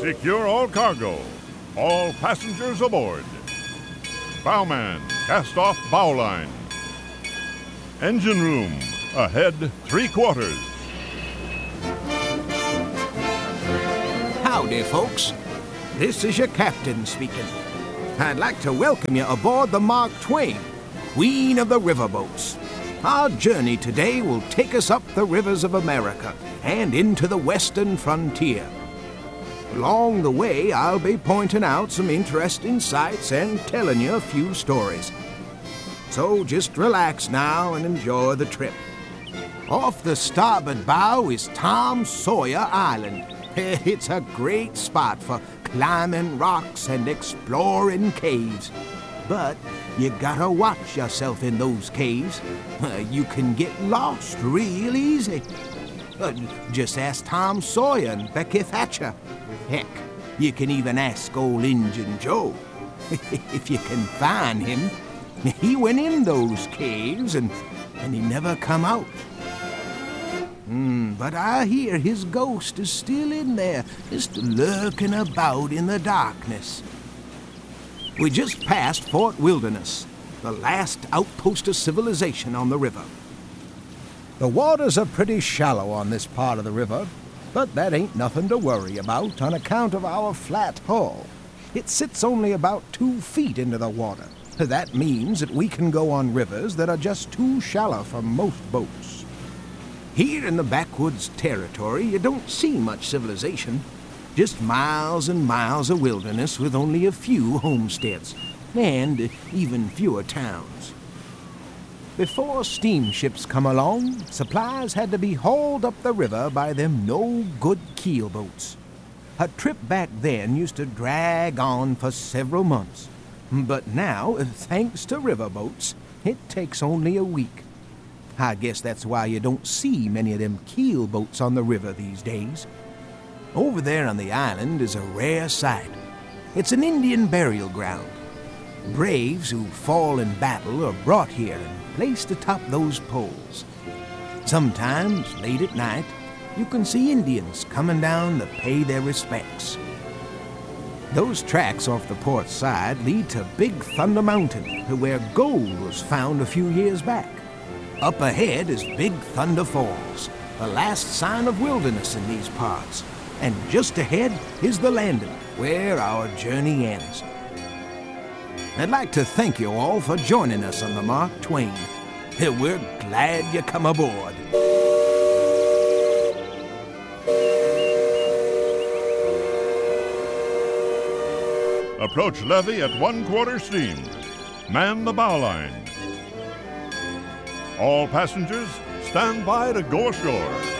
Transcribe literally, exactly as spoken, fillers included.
Secure all cargo. All passengers aboard. Bowman, cast off bow line. Engine room, ahead three quarters. Howdy, folks. This is your captain speaking. I'd like to welcome you aboard the Mark Twain, Queen of the Riverboats. Our journey today will take us up the rivers of America and into the western frontier. Along the way, I'll be pointing out some interesting sights and telling you a few stories. So just relax now and enjoy the trip. Off the starboard bow is Tom Sawyer Island. It's a great spot for climbing rocks and exploring caves. But you gotta watch yourself in those caves. You can get lost real easy. Just ask Tom Sawyer and Becky Thatcher. Heck, you can even ask old Injun Joe. If you can find him. He went in those caves and, and he never come out. Mm, but I hear his ghost is still in there, just lurking about in the darkness. We just passed Fort Wilderness, the last outpost of civilization on the river. The waters are pretty shallow on this part of the river, but that ain't nothing to worry about on account of our flat hull. It sits only about two feet into the water. That means that we can go on rivers that are just too shallow for most boats. Here in the backwoods territory, you don't see much civilization. Just miles and miles of wilderness with only a few homesteads, and even fewer towns. Before steamships come along, supplies had to be hauled up the river by them no-good keel boats. A trip back then used to drag on for several months. But now, thanks to riverboats, it takes only a week. I guess that's why you don't see many of them keel boats on the river these days. Over there on the island is a rare sight. It's an Indian burial ground. Braves who fall in battle are brought here and placed atop those poles. Sometimes, late at night, you can see Indians coming down to pay their respects. Those tracks off the port side lead to Big Thunder Mountain, where gold was found a few years back. Up ahead is Big Thunder Falls, the last sign of wilderness in these parts. And just ahead is the landing, where our journey ends. I'd like to thank you all for joining us on the Mark Twain. We're glad you come aboard. Approach levee at one quarter steam. Man the bow line. All passengers, stand by to go ashore.